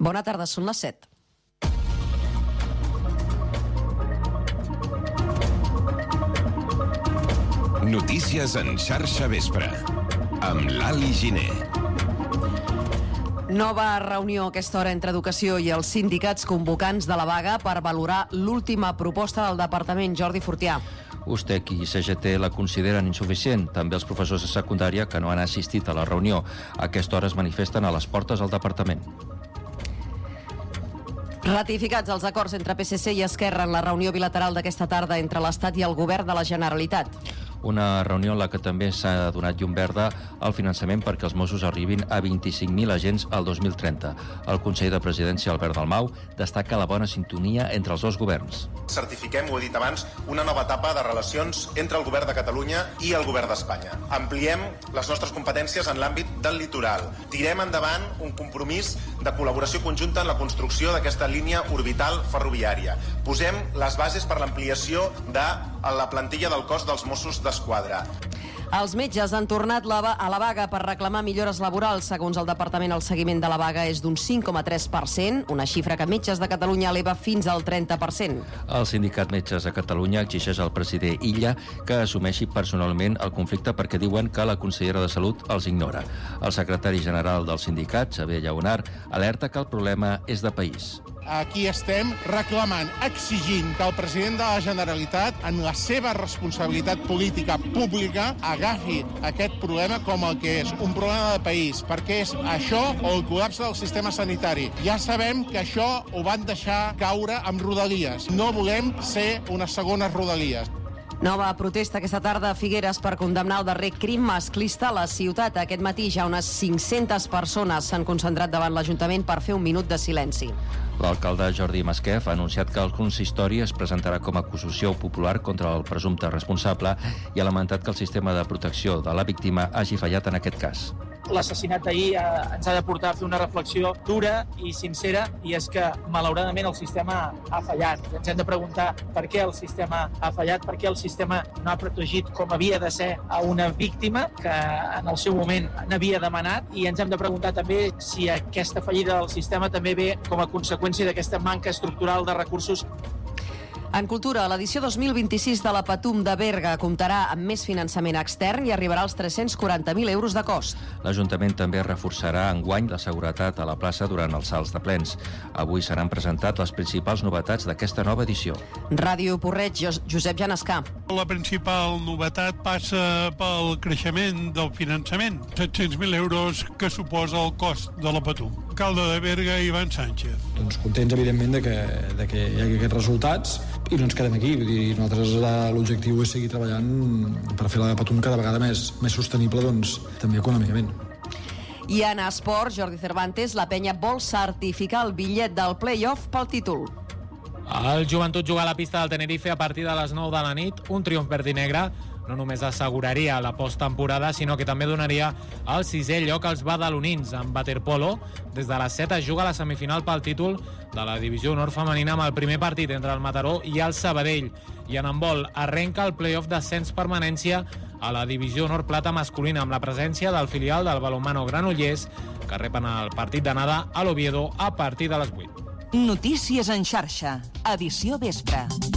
Bona tarda, són les 7. Notícies en xarxa vespre, amb l'Ali Giner. Nova reunió a aquesta hora entre Educació i els sindicats convocants de la vaga per valorar l'última proposta del departament. Jordi Fortià. USTEC i CGT la consideren insuficient. També els professors de secundària que no han assistit a la reunió. A aquesta hora es manifesten a les portes del departament. Ratificats els acords entre PSC i Esquerra en la reunió bilateral d'aquesta tarda entre l'Estat i el Govern de la Generalitat. Una reunió en la que també s'ha donat llum verda al finançament perquè els Mossos arribin a 25.000 agents al 2030. El conseller de Presidència, Albert Dalmau, destaca la bona sintonia entre els dos governs. Certifiquem, ho he dit abans, una nova etapa de relacions entre el Govern de Catalunya i el Govern d'Espanya. Ampliem les nostres competències en l'àmbit del litoral. Tirem endavant un compromís de col·laboració conjunta en la construcció d'aquesta línia orbital ferroviària. Posem les bases per l'ampliació de la plantilla del cos dels Mossos d'Esquadra. Els metges han tornat a la vaga per reclamar millores laborals. Segons el departament, el seguiment de la vaga és d'un 5,3%, una xifra que Metges de Catalunya eleva fins al 30%. El sindicat Metges de Catalunya exigeix al president Illa que assumeixi personalment el conflicte perquè diuen que la consellera de Salut els ignora. El secretari general del sindicat, Xavier Llaunar, alerta que el problema és de país. Aquí estem reclamant, exigint que el president de la Generalitat, en la seva responsabilitat política pública, agafi aquest problema com el que és, un problema de país, perquè és això o el col·lapse del sistema sanitari. Ja sabem que això ho van deixar caure amb Rodalies. No volem ser unes segones Rodalies. Nova protesta aquesta tarda a Figueres per condemnar el darrer crim masclista a la ciutat. Aquest matí ja unes 500 persones s'han concentrat davant l'Ajuntament per fer un minut de silenci. L'alcalde Jordi Masquef ha anunciat que el consistori es presentarà com a acusació popular contra el presumpte responsable i ha lamentat que el sistema de protecció de la víctima hagi fallat en aquest cas. L'assassinat d'ahir ens ha de portar a fer una reflexió dura i sincera, i és que malauradament el sistema ha fallat. Ens hem de preguntar per què el sistema ha fallat, per què el sistema no ha protegit com havia de ser a una víctima que en el seu moment n'havia demanat, i ens hem de preguntar també si aquesta fallida del sistema també ve com a conseqüència d'aquesta manca estructural de recursos. En cultura, l'edició 2026 de la Patum de Berga comptarà amb més finançament extern i arribarà als 340.000 euros de cost. L'Ajuntament també reforçarà enguany la seguretat a la plaça durant els salts de plens. Avui seran presentat les principals novetats d'aquesta nova edició. Ràdio Porreig, Josep Janescà. La principal novetat passa pel creixement del finançament. 700.000 euros que suposa el cost de la Patum. Alcalde de Berga, Ivan Sánchez. Doncs contents, evidentment, de que hi hagi aquests resultats, i no ens quedem aquí. Vull dir, nosaltres l'objectiu és seguir treballant per fer la Patum cada vegada més sostenible, doncs, també econòmicament. I en esport, Jordi Cervantes, la penya vol certificar el bitllet del play-off pel títol. El Joventut juga a la pista del Tenerife a partir de les 9 de la nit. Un triomf verd i negre no només asseguraria la posttemporada, sinó que també donaria el 6è lloc als badalonins. En waterpolo, des de les 7 es juga la semifinal pel títol de la divisió honor femenina amb el primer partit entre el Mataró i el Sabadell. I en handbol arrenca el play-off d'ascens permanència a la divisió honor plata masculina amb la presència del filial del balonmano Granollers, que repen el partit d'anada a l'Oviedo a partir de les 8. Notícies en xarxa, edició vespre.